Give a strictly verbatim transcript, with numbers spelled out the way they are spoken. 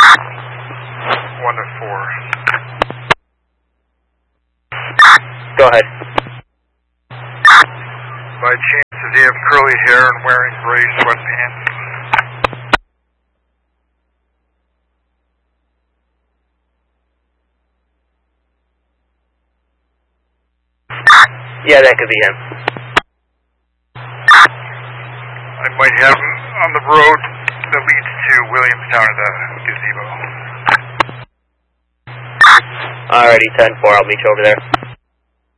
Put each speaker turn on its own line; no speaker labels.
One to four.
Go ahead.
By chance, does he have curly hair and wearing gray sweatpants?
Yeah, that could be him.
I might have him on the road that leads to Williamstown at the gazebo.
Alrighty, ten four, I'll meet you over there.